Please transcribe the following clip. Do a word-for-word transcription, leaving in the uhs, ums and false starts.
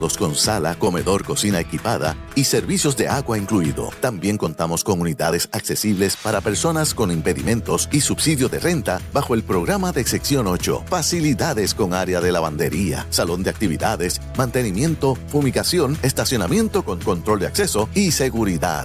con sala, comedor, cocina equipada y servicios de agua incluido. También contamos con unidades accesibles para personas con impedimentos y subsidio de renta bajo el programa de sección ocho. Facilidades con área de lavandería, salón de actividades, mantenimiento, fumigación, estacionamiento con control de acceso y seguridad.